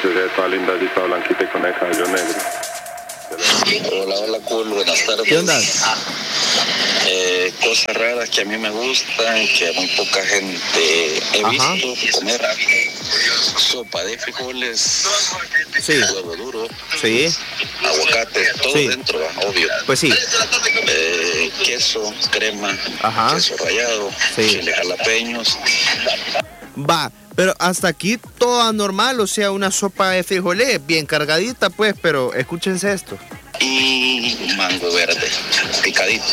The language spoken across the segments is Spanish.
sería toda lindadita, blanquita y con el cabello negro. Hola, cool, buenas tardes. ¿Qué onda? Cosas raras que a mí me gustan, que a muy poca gente he visto comer. Sopa de frijoles, Sí. huevo duro, Sí. aguacate, todo Sí. dentro, obvio. Pues sí. Queso, crema, Ajá. queso rallado, Sí. chile jalapeños. Va, pero hasta aquí todo anormal, o sea, una sopa de frijoles bien cargadita, pues, pero escúchense esto. Y mango verde, picadito.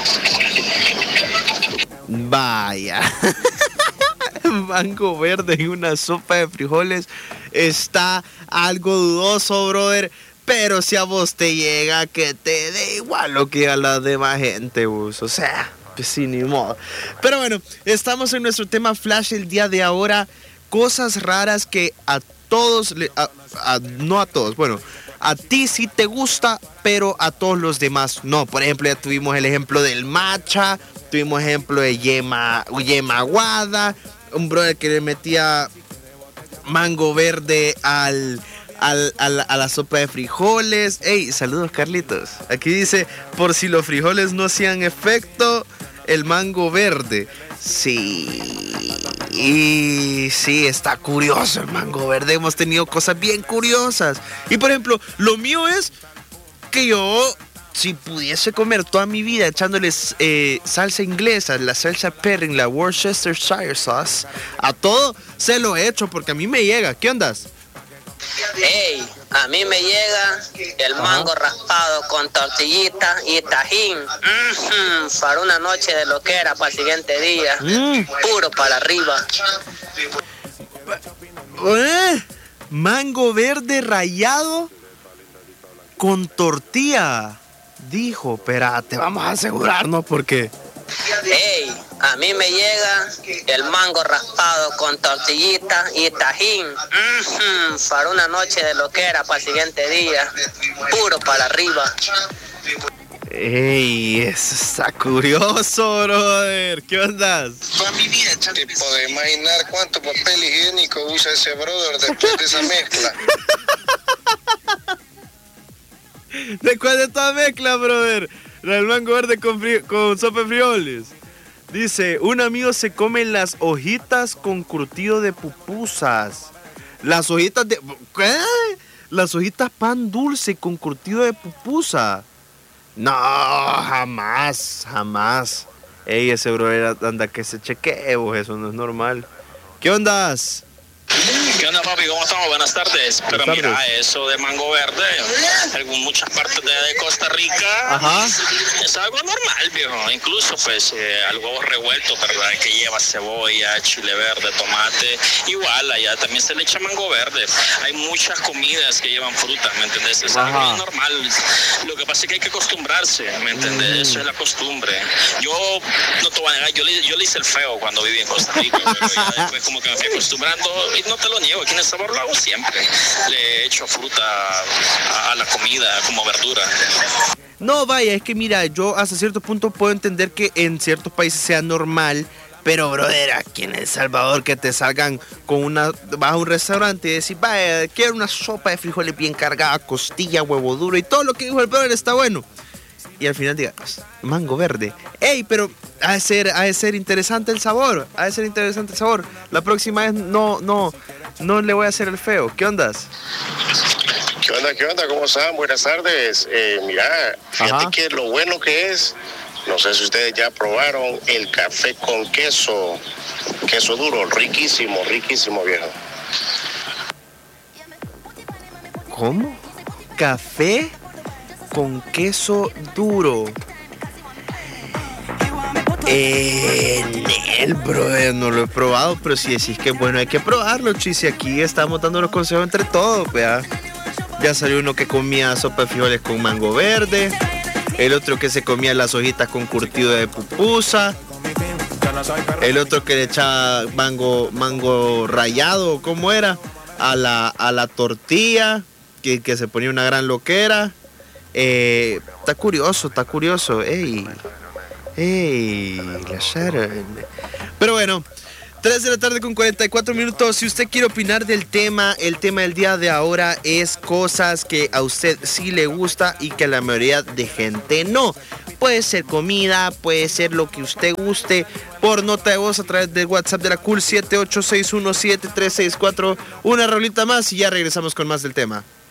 Vaya. Mango verde y una sopa de frijoles está algo dudoso, brother. Pero si a vos te llega, que te dé igual lo que a la demás gente, vos. O sea, pues sí, ni modo. Pero bueno, estamos en nuestro tema flash el día de ahora. Cosas raras que a todos, no a todos, bueno, a ti sí te gusta, pero a todos los demás no. Por ejemplo, ya tuvimos el ejemplo del matcha, tuvimos ejemplo de yema aguada, un brother que le metía mango verde a la sopa de frijoles. Hey, saludos Carlitos. Aquí dice, por si los frijoles no hacían efecto, el mango verde. Sí, y sí, está curioso el mango verde. Hemos tenido cosas bien curiosas. Y por ejemplo, lo mío es que yo, si pudiese comer toda mi vida echándoles salsa inglesa, la salsa Perrin, la Worcestershire sauce, a todo se lo he hecho porque a mí me llega. ¿Qué ondas? Ey, a mí me llega el mango raspado con tortillita y tajín. Para una noche de loquera, para el siguiente día. Puro para arriba. Mango verde rallado con tortilla. Dijo, espérate, vamos a asegurarnos porque... Ey, a mí me llega el mango raspado con tortillita y tajín. Para una noche de loquera, para el siguiente día. Puro para arriba. Ey, eso está curioso, brother. ¿Qué onda? Te puedo imaginar cuánto papel higiénico usa ese brother después de esa mezcla. Después de esta mezcla, brother, la del mango verde con sopa de frijoles. Dice, un amigo se come las hojitas con curtido de pupusas. Las hojitas de... ¿Qué? Las hojitas pan dulce con curtido de pupusa. No, jamás. Ey, ese brother anda que se chequee, vos, eso no es normal. ¿Qué ondas? ¿Qué onda, papi? ¿Cómo estamos? Buenas tardes. Pero Buenas mira, tardes. eso de mango verde, en muchas partes de Costa Rica, Ajá. es algo normal, viejo. Incluso, pues, al huevo revuelto, ¿verdad? Que lleva cebolla, chile verde, tomate. Igual, allá también se le echa mango verde. Hay muchas comidas que llevan fruta, ¿me entendés? Es algo bien normal. Lo que pasa es que hay que acostumbrarse, ¿me entendés? Eso es la costumbre. Yo no te voy a negar, yo le hice el feo cuando viví en Costa Rica, pero ya después como que me fui acostumbrando y no te lo niego, aquí en El Sabor lo hago siempre. Le echo fruta a la comida como verdura. No, vaya, es que mira, yo hasta cierto punto puedo entender que en ciertos países sea normal, pero brother, aquí en El Salvador que te salgan con vas a un restaurante y decís, vaya, quiero una sopa de frijoles bien cargada, costilla, huevo duro y todo lo que dijo el brother está bueno. Y al final digas, mango verde. Ey, pero ha de ser interesante el sabor. La próxima vez no le voy a hacer el feo. ¿Qué ondas? ¿Qué onda? ¿Cómo están? Buenas tardes. Mira, fíjate que lo bueno que es, no sé si ustedes ya probaron el café con queso duro, riquísimo, viejo. ¿Cómo? ¿Café con queso duro? El brother, no lo he probado, pero si decís que es bueno, hay que probarlo, chis. Y aquí estamos dando los consejos entre todos, vea. Ya salió uno que comía sopa de frijoles con mango verde, el otro que se comía las hojitas con curtido de pupusa, el otro que le echaba mango rallado, ¿cómo era? A la tortilla, que se ponía una gran loquera. Está curioso, ey, la Sharon. Pero bueno, 3 de la tarde con 44 minutos. Si usted quiere opinar del tema, el tema del día de ahora es cosas que a usted sí le gusta y que a la mayoría de gente no. Puede ser comida, puede ser lo que usted guste. Por nota de voz a través del WhatsApp de la Cool 78617364. Una rolita más y ya regresamos con más del tema.